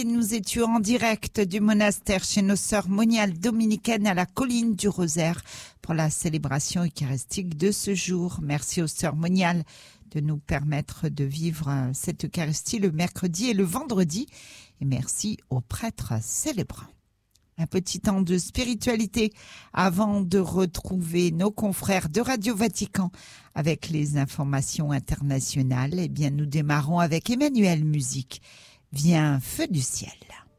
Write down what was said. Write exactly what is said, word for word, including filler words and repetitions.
Nous étions en direct du monastère chez nos sœurs moniales dominicaines à la colline du Rosaire pour la célébration eucharistique de ce jour. Merci aux sœurs moniales de nous permettre de vivre cette Eucharistie le mercredi et le vendredi. Et merci aux prêtres célébrants. Un petit temps de spiritualité avant de retrouver nos confrères de Radio Vatican avec les informations internationales. Eh bien, nous démarrons avec Emmanuel Musique. Viens, feu du ciel.